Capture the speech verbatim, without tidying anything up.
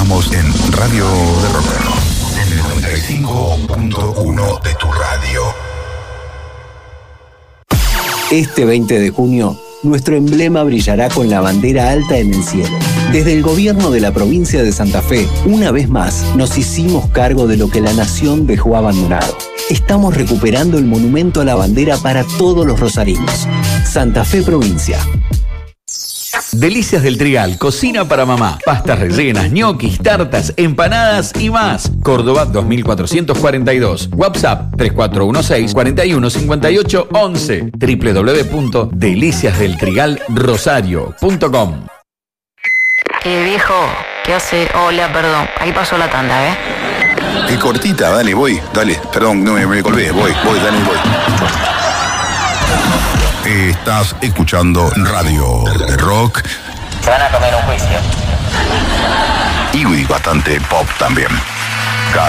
Estamos en Radio de Rock. En el noventa y cinco punto uno de tu radio. Este veinte de junio, nuestro emblema brillará con la bandera alta en el cielo. Desde el gobierno de la provincia de Santa Fe, una vez más, nos hicimos cargo de lo que la nación dejó abandonado. Estamos recuperando el monumento a la bandera para todos los rosarinos. Santa Fe Provincia. Delicias del Trigal, cocina para mamá. Pastas rellenas, ñoquis, tartas, empanadas y más. Córdoba dos mil cuatrocientos cuarenta y dos. WhatsApp tres cuatro uno seis, cuatro uno cinco ocho once. doble u doble u doble u punto delicias del trigal rosario punto com. Eh, viejo, ¿qué hace? Hola, perdón. Ahí pasó la tanda, ¿eh? Qué cortita, dale, voy, dale. Perdón, no me, me colgué, voy, voy, dale, voy. Estás escuchando Radio de Rock. Se van a comer un juicio. Y bastante pop también.